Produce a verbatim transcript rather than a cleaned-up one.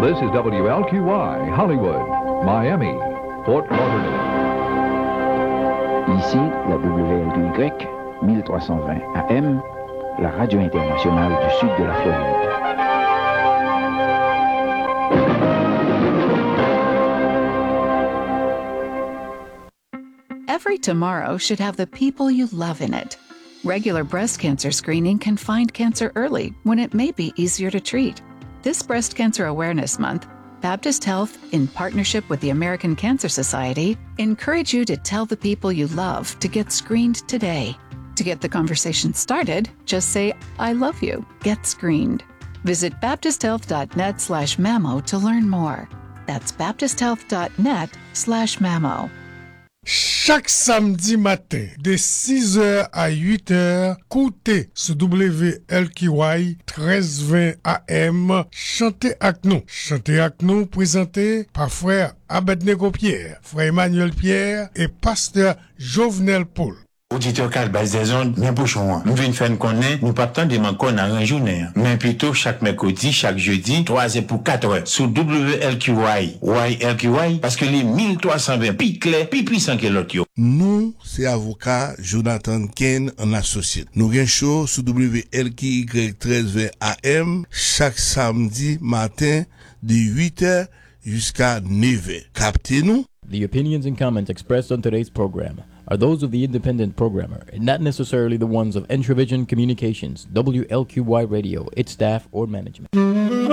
This is W L Q Y, Hollywood, Miami, Fort Lauderdale. Ici, la W L Q Y, mille trois cent vingt A M, la radio internationale du sud de la Floride. Every tomorrow should have the people you love in it. Regular breast cancer screening can find cancer early when it may be easier to treat. This Breast Cancer Awareness Month, Baptist Health, in partnership with the American Cancer Society, encourage you to tell the people you love to get screened today. To get the conversation started, just say, I love you. Get screened. Visit baptisthealth.net slash mammo to learn more. That's baptisthealth.net slash mammo. Chaque samedi matin, de six heures à huit heures, écoutez sur W L Q Y treize vingt A M, Chantez avec nous. Chantez avec nous, présenté par frère Abednego Pierre, frère Emmanuel Pierre et pasteur Jovenel Paul. Auditeur Calbas des ondes, mais bouchon, nous venons faire connaître, nous pas tant de manquons dans une journée, mais plutôt chaque mercredi, chaque jeudi, trois heures pour quatre heures, sur W L Q Y, Y L Q Y, parce que les mille trois cent vingt pi clair, pi puissant que l'autre yo. Nous, c'est avocat Jonathan Ken en associé. Nous avons show sur W L Q Y treize vingt A M, chaque samedi matin, de huit heures jusqu'à neuf heures. Captez-nous. The opinions and comments expressed on today's program are those of the independent programmer and not necessarily the ones of Entravision Communications, W L Q Y Radio, its staff, or management.